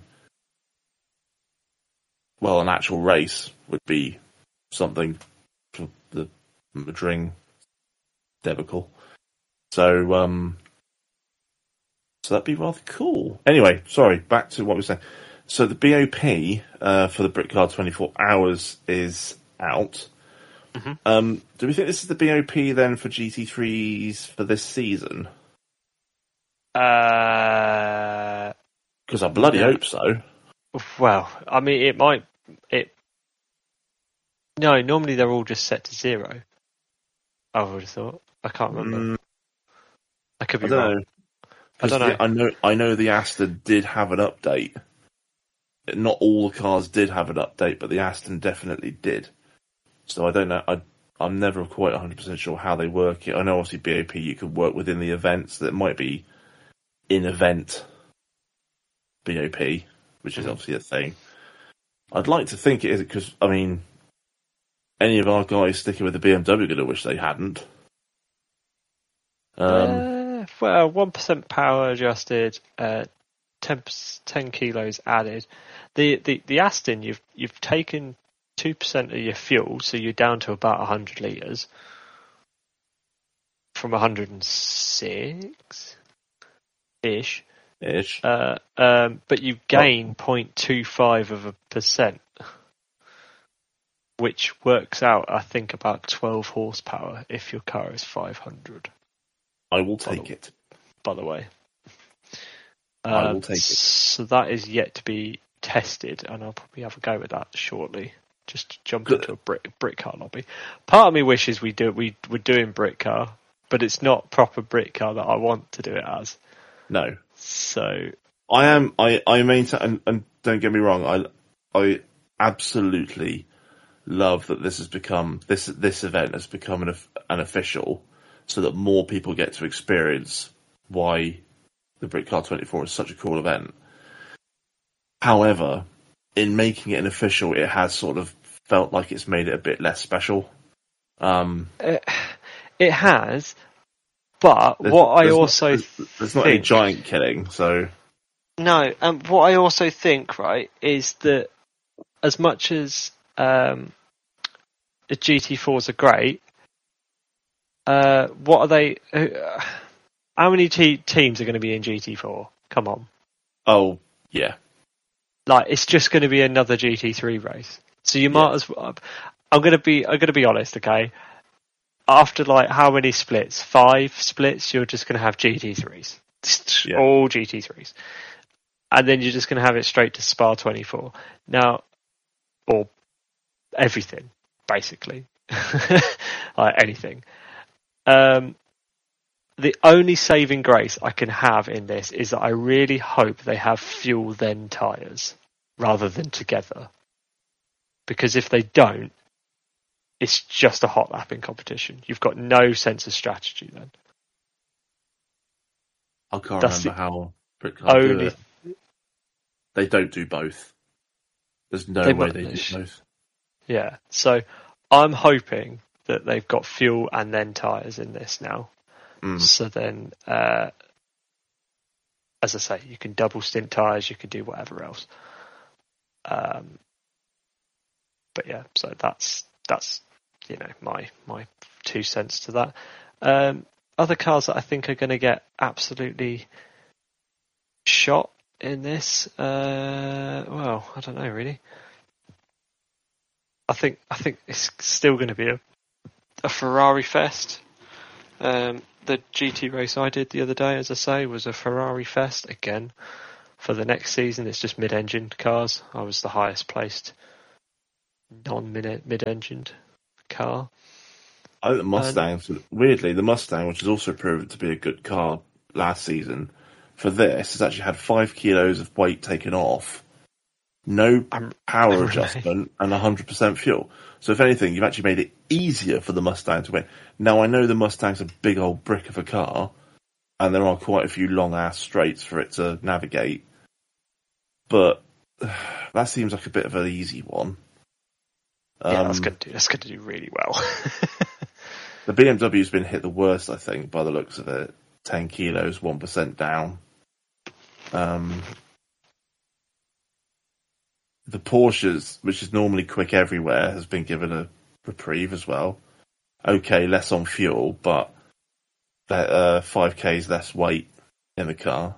well, an actual race would be something for the Madrid debacle. So, um, so that'd be rather cool. Anyway, sorry, back to what we were saying. So the B O P uh, for the Britcar twenty-four hours is out. Mm-hmm. Um, do we think this is the B O P then for G T threes for this season? Uh, Because I bloody no. hope so. Well, I mean, it might. It. No, normally they're all just set to zero. I would have thought. I can't remember. Mm, I could I be don't wrong. know. I don't know. The, I know. I know the Aston did have an update. Not all the cars did have an update, but the Aston definitely did. So I don't know. I, I'm never quite one hundred percent sure how they work it. I know obviously B O P you could work within the events. That might be in-event B O P, which is Mm-hmm. obviously a thing. I'd like to think it is because, I mean, any of our guys sticking with the B M W are going to wish they hadn't. Um, Uh, well, one percent power adjusted, uh, ten, ten kilos added. The, the the Aston, you've you've taken two percent of your fuel, so you're down to about a hundred liters from a hundred and six ish. ish. Uh, um, but you gain zero point two five of a percent, which works out, I think, about twelve horsepower if your car is five hundred. I will take it. By the way, I um, will take it. So that is yet to be tested, and I'll probably have a go with that shortly. Just to jump into a brick brick car lobby. Part of me wishes we do we were doing brick car, but it's not proper brick car that I want to do it as. No. So I am. I I maintain, and, and don't get me wrong. I I absolutely love that this has become this this event has become an an official, so that more people get to experience why the Britcar twenty-four is such a cool event. However, in making it an official, it has sort of felt like it's made it a bit less special. Um, it, it has, but there's- what I there's not- also there's, there's not any think- giant killing, so No, and um, what I also think, right, is that as much as um, the G T fours are great, uh, what are they? Uh, how many te- teams are going to be in G T four? Come on, oh yeah, like it's just going to be another G T three race. So you might Yeah. as well. I'm going to be. I'm going to be honest, okay. After like how many splits? Five splits. You're just going to have G T threes, Yeah. all G T threes. And then you're just going to have it straight to Spa twenty-four. Now, or everything, basically. Like anything. Um, the only saving grace I can have in this is that I really hope they have fuel then tyres rather than together. Because if they don't, it's just a hot lapping competition. You've got no sense of strategy then. I can't That's remember how Britcar do Only it. They don't do both. There's no They way might- they do both. Yeah, so I'm hoping that they've got fuel and then tyres in this now. Mm. So then, uh, as I say, you can double stint tyres, you can do whatever else. Um, but yeah, so that's that's you know my my two cents to that. Um, other cars that I think are going to get absolutely shot in this, uh, well, I don't know really. I think I think it's still going to be a, a Ferrari fest. Um, the G T race I did the other day, as I say, was a Ferrari Fest again. For the next season, it's just mid-engined cars. I was the highest placed non-mid-engined car. I think the Mustangs, and, weirdly, the Mustang, which has also proven to be a good car last season, for this, has actually had five kilos of weight taken off, no I'm, power I'm adjustment, really... and one hundred percent fuel. So if anything, you've actually made it easier for the Mustang to win. Now, I know the Mustang's a big old brick of a car, and there are quite a few long-ass straights for it to navigate, but uh, that seems like a bit of an easy one. Yeah, um, that's going to do, that's going to do really well. The B M W's been hit the worst, I think, by the looks of it. ten kilos, one percent down. Um, the Porsches, which is normally quick everywhere, has been given a reprieve as well. Okay, less on fuel, but uh, five K's less weight in the car.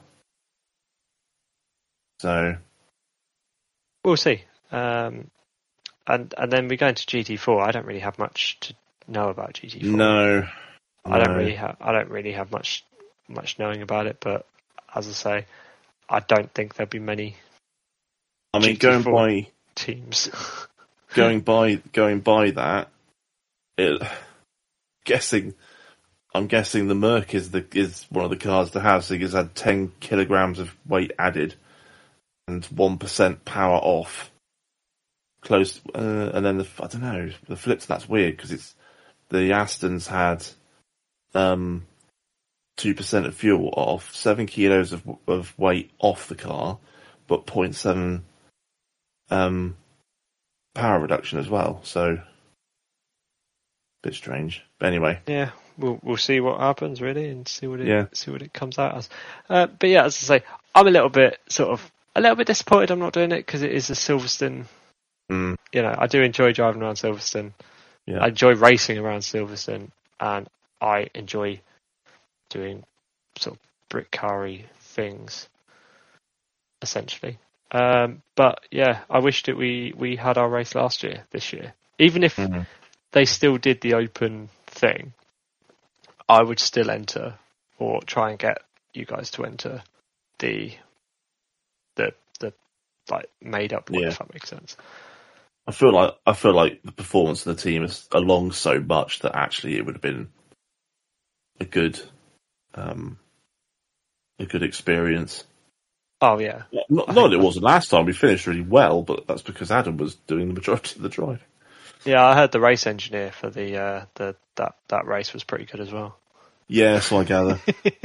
So we'll see. Um, and and then we go into G T four. I don't really have much to know about G T four. No, I don't no. really have. I don't really have much much knowing about it. But as I say, I don't think there'll be many. I mean, G T four going by teams, going by going by that, it, guessing, I'm guessing the Merc is the is one of the cars to have. So it's had ten kilograms of weight added and one percent power off. Close, uh, and then the I don't know the flip to that's weird because it's the Astons had um two percent of fuel off, seven kilos of of weight off the car, but point seven um power reduction as well. So bit strange. But anyway, yeah, we'll we'll see what happens really and see what it yeah. see what it comes out as. Uh, but yeah, as I say, I'm a little bit sort of a little bit disappointed I'm not doing it because it is a Silverstone. Mm. You know, I do enjoy driving around Silverstone. Yeah. I enjoy racing around Silverstone, and I enjoy doing sort of brick car-y things, essentially. Um, but yeah, I wish that we, we had our race last year, this year. Even if mm-hmm. they still did the open thing, I would still enter or try and get you guys to enter the the the like made up one, yeah. if that makes sense. I feel like I feel like the performance of the team is along so much that actually it would have been a good, um, a good experience. Oh yeah, not, not that it wasn't last time. We finished really well, but that's because Adam was doing the majority of the drive. Yeah, I heard the race engineer for the uh, the that that race was pretty good as well. Yeah, so I gather.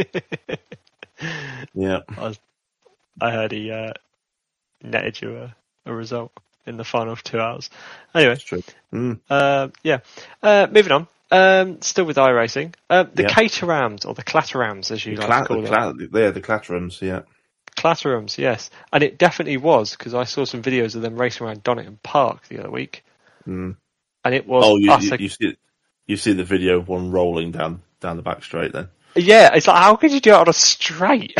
yeah, I, was, I heard he uh, netted you a, a result in the final two hours. Anyway, that's true. Mm. Uh, yeah. Uh, moving on. Um, still with iRacing. Uh, the Yeah. Caterhams, or the Clatterams, as you The like cla- to call the them. cla- yeah, the Clatterams, yeah. Clatterams, yes. And it definitely was, because I saw some videos of them racing around Donington Park the other week. Mm. And it was Oh, you, you, utter... you see you see the video of one rolling down down the back straight then? Yeah, it's like, how could you do it on a straight?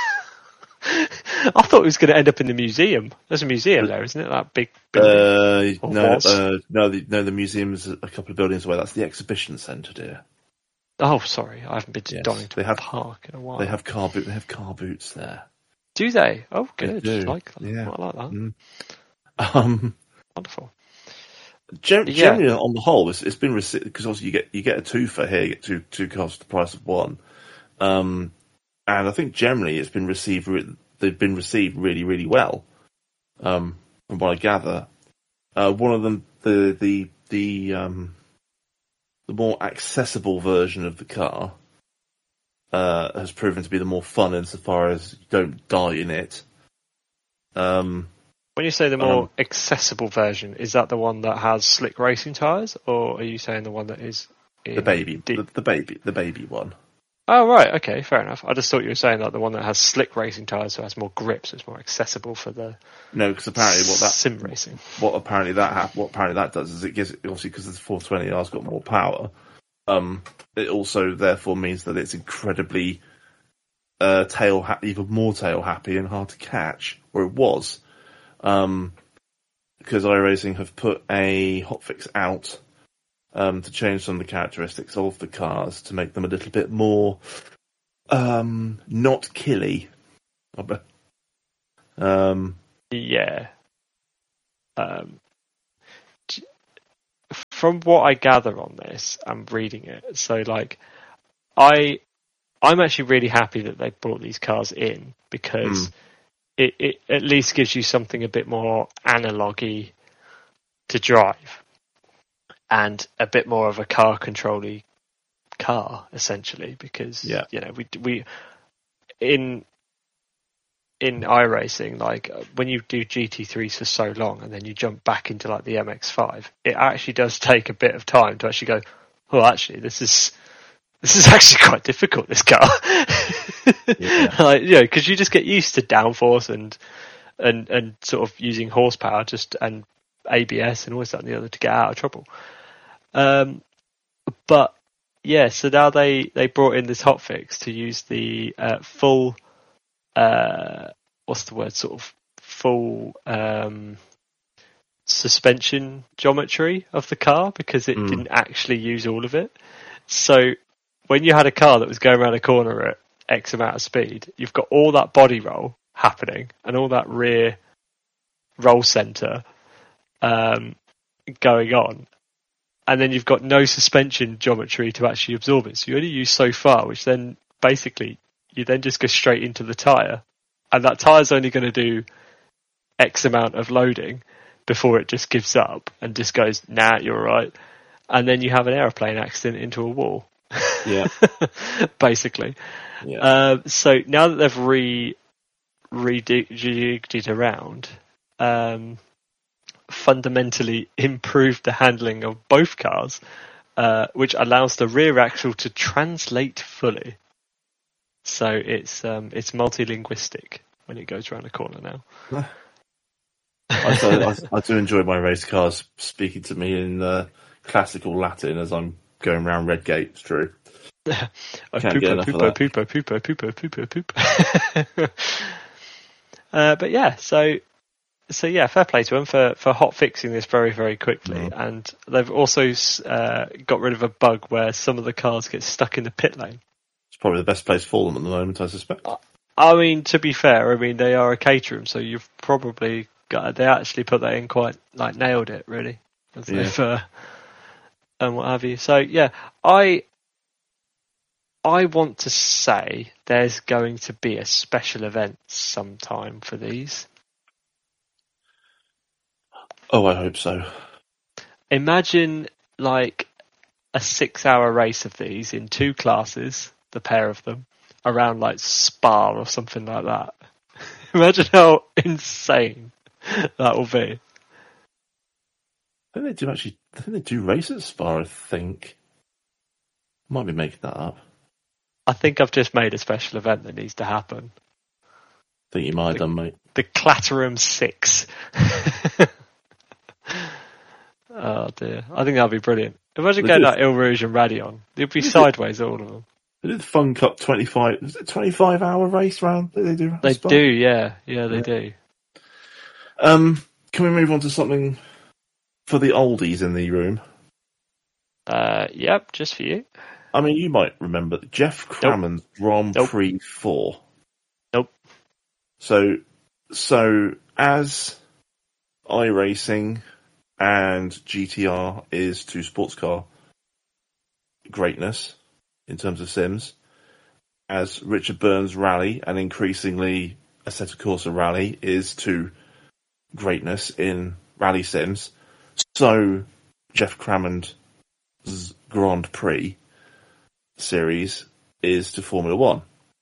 I thought it was going to end up in the museum. There's a museum there, isn't it? That big building. Uh, Or no, was. uh, no, the, no, the museum's a couple of buildings away. That's the exhibition centre, dear. Oh, sorry, I haven't been to Yes, Donington they have- Park in a while. They have car boot. They have car boots there. Do they? Oh, They good. do, Like that. yeah. I like that. Mm. Um, Wonderful. gen- Yeah. Generally, on the whole, it's, it's been received because obviously you get you get a two for here, you get two two cars for the price of one, um, and I think generally it's been received. Re- they've been received really, really well, um, from what I gather. Uh, one of them, the the the um, the more accessible version of the car, uh, has proven to be the more fun insofar as you don't die in it. Um, When you say the more Um, accessible version, is that the one that has slick racing tyres, or are you saying the one that is in the baby, deep? the, the baby, the baby one. Oh, right, okay, fair enough. I just thought you were saying that the one that has slick racing tyres, so it has more grip, so it's more accessible for the No, because apparently what that sim racing. what apparently that hap- what apparently that does is it gives obviously because the four twenty R's got more power. Um, it also therefore means that it's incredibly uh, tail ha- even more tail happy and hard to catch, or it was. Um, because iRacing have put a hotfix out um, to change some of the characteristics of the cars to make them a little bit more um, not killy. Um, yeah. Um, from what I gather on this, I'm reading it. So, like, I, I'm actually really happy that they brought these cars in because mm. it, it at least gives you something a bit more analogy to drive and a bit more of a car control-y car, essentially. Because yeah. you know, we we in. in iRacing, like when you do G T threes for so long and then you jump back into like the M X five, it actually does take a bit of time to actually go, oh, actually, this is this is actually quite difficult, this car. Yeah. Like, you know, because you just get used to downforce and and and sort of using horsepower just and A B S and all this that and the other to get out of trouble. Um, but yeah, so now they they brought in this hotfix to use the uh, full. Uh, what's the word? Sort of full um, suspension geometry of the car because it mm. didn't actually use all of it. So when you had a car that was going around a corner at X amount of speed, you've got all that body roll happening and all that rear roll center um, going on. And then you've got no suspension geometry to actually absorb it. So you only use so far, which then basically you then just go straight into the tyre. And that tyre's only going to do X amount of loading before it just gives up and just goes, nah, you're all right. And then you have an aeroplane accident into a wall. Yeah. Basically. Yeah. Uh, so now that they've re rejigged it around, um, fundamentally improved the handling of both cars, uh, which allows the rear axle to translate fully. So it's um, it's multilinguistic when it goes around a corner now. I, do, I, I do enjoy my race cars speaking to me in uh, classical Latin as I'm going around Redgate. It's true. Can't pooper, get enough pooper, of that. pooper, pooper, pooper, pooper, pooper. uh, but yeah, so so yeah, fair play to them for, for hot fixing this very very quickly, mm. and they've also uh, got rid of a bug where some of the cars get stuck in the pit lane. It's probably the best place for them at the moment, I suspect. I mean, to be fair, I mean they are a caterer, so you've probably got. They actually put that in quite like nailed it, really, yeah. if, uh, and what have you. So yeah, I I want to say there's going to be a special event sometime for these. Oh, I hope so. Imagine like a six-hour race of these in two classes. The pair of them around like Spa or something like that. Imagine how insane that will be. I think they do actually. I think they do race at Spa. I think. Might be making that up. I think I've just made a special event that needs to happen. I think you might have the, done, mate. The Clatterum Six. Oh dear! I think that'd be brilliant. Imagine they getting that Il Rouge and Radion. It'd be sideways, all of them. They did the Fun Cup twenty-five. Is it twenty-five hour race round that they do? They do, yeah, yeah, they yeah. do. Um, can we move on to something for the oldies in the room? Uh, yep, just for you. I mean, you might remember Jeff Crammond's nope. Grand nope. Prix four. Nope. So, so as iRacing and G T R is to sports car greatness in terms of sims, as Richard Burns Rally and increasingly Assetto Corsa Rally is to greatness in rally sims, so Jeff Crammond's Grand Prix series is to Formula One.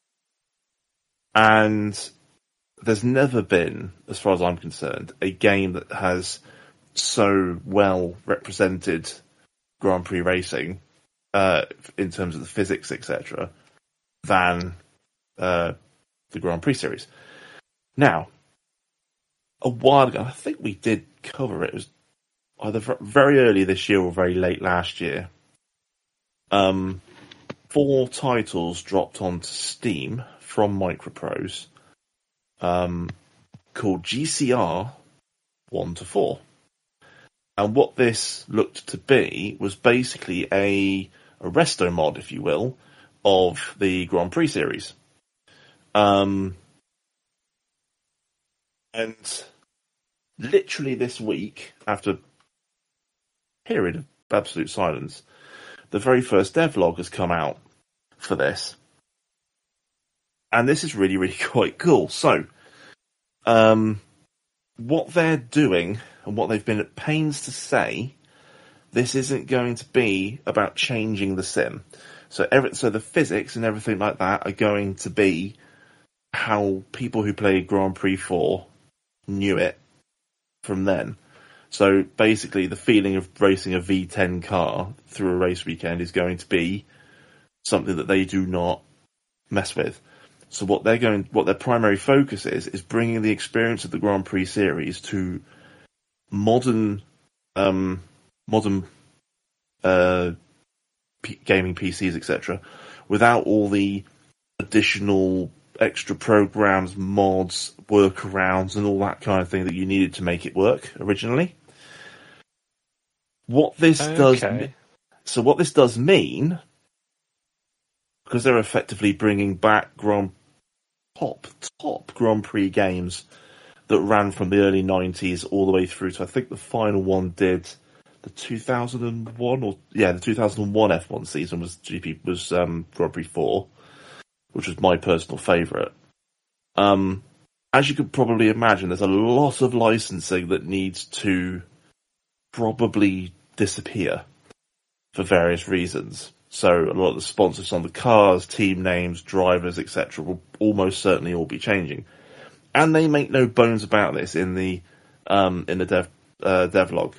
And there's never been, as far as I'm concerned, a game that has so well represented Grand Prix racing uh, in terms of the physics, et cetera, than uh, the Grand Prix series. Now, a while ago, I think we did cover it. It was either very early this year or very late last year. Um, four titles dropped onto Steam from Microprose, um, called G C R one to four. And what this looked to be was basically a, a resto mod, if you will, of the Grand Prix series. Um, and literally this week, after a period of absolute silence, the very first devlog has come out for this. And this is really, really quite cool. So, um, what they're doing and what they've been at pains to say, this isn't going to be about changing the sim. So, every, so the physics and everything like that are going to be how people who played Grand Prix four knew it from then. So basically, the feeling of racing a V ten car through a race weekend is going to be something that they do not mess with. So what they're going, what their primary focus is, is bringing the experience of the Grand Prix series to modern, um, modern uh, P- gaming P Cs, et cetera, without all the additional extra programs, mods, workarounds, and all that kind of thing that you needed to make it work originally. What this okay. does, so what this does mean, because they're effectively bringing back Grand top top Grand Prix games that ran from the early nineties all the way through to, I think the final one did the two thousand one or yeah the two thousand one F one season was G P was um, Grand Prix four, which was my personal favourite. Um, as you could probably imagine, there's a lot of licensing that needs to probably disappear for various reasons. So a lot of the sponsors on the cars, team names, drivers, et cetera will almost certainly all be changing. And they make no bones about this in the um, in the dev uh, devlog.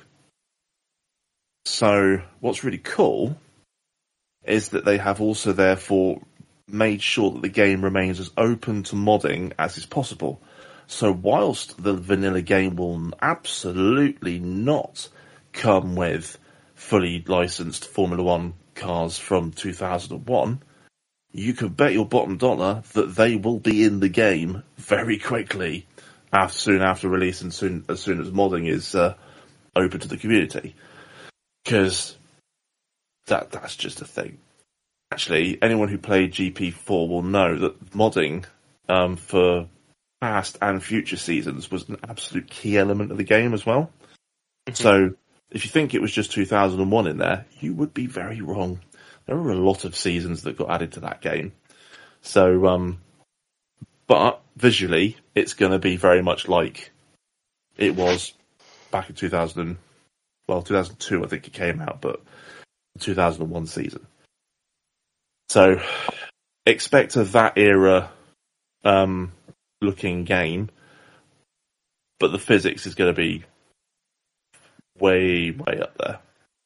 So what's really cool is that they have also therefore made sure that the game remains as open to modding as is possible. So whilst the vanilla game will absolutely not come with fully licensed Formula One cars from two thousand one, you can bet your bottom dollar that they will be in the game very quickly, after, soon after release and soon as soon as modding is uh, open to the community. Because that that's just a thing. Actually, anyone who played G P four will know that modding um, for past and future seasons was an absolute key element of the game as well. Mm-hmm. So, if you think it was just two thousand one in there, you would be very wrong. There were a lot of seasons that got added to that game. So, um, but visually, it's going to be very much like it was back in two thousand. Well, two thousand two, I think it came out, but the two thousand one season. So, expect a that era um, looking game, but the physics is going to be way, way up there.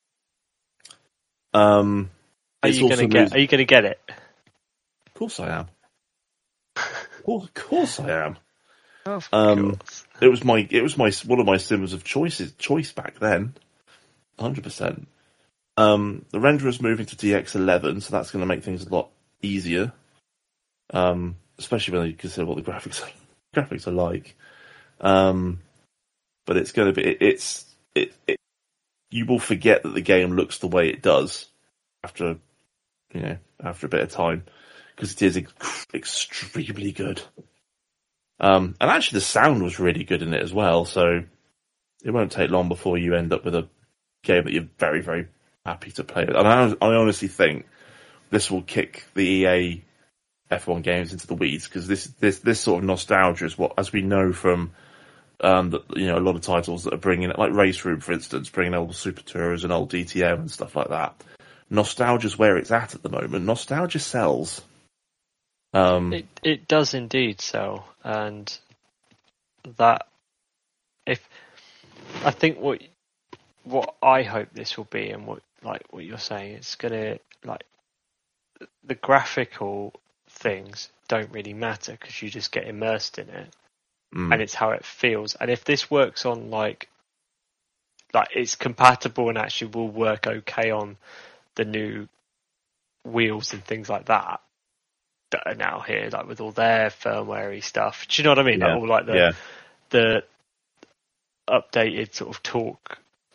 Um, are you going to get? Losing... Are you going to get it? Of course I am. Of course I am. Of um, course. It was my, it was my one of my sims of choices, choice back then, one hundred percent. Um, the renderer's moving to D X eleven, so that's going to make things a lot easier. Um, especially when you consider what the graphics are, graphics are like. Um, but it's going to be, it, it's, it, it, you will forget that the game looks the way it does after, you know, after a bit of time, because it is ex- extremely good. Um, and actually the sound was really good in it as well, so it won't take long before you end up with a game that you're very, very happy to play. And I, I honestly think this will kick the E A F one games into the weeds, because this, this, this sort of nostalgia is what, as we know from, um, the, you know, a lot of titles that are bringing it, like Race Room, for instance, bringing old Super Tours and old D T M and stuff like that. Nostalgia's where it's at at the moment. Nostalgia sells. Um, it it does indeed sell, and that if I think what what I hope this will be, and what like what you're saying, it's gonna like the graphical things don't really matter because you just get immersed in it, mm. and it's how it feels. And if this works on like like it's compatible and actually will work okay on the new wheels and things like that that are now here, like with all their firmware-y stuff. Do you know what I mean? Yeah. Like all like the yeah. the updated sort of torque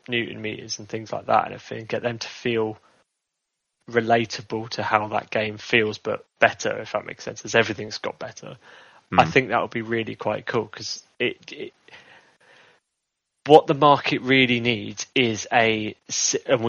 Newton meters and things like that, and everything, get them to feel relatable to how that game feels, but better, if that makes sense, as everything's got better. Mm. I think that would be really quite cool, because it, it what the market really needs is a, and we